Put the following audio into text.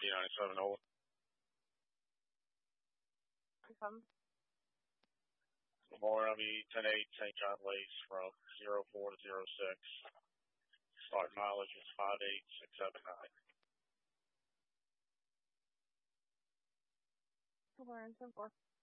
D97 over. Confirm. More on the 10-8 St. John Lace from 04 to 06. Start mileage is 58679. Warren, 4.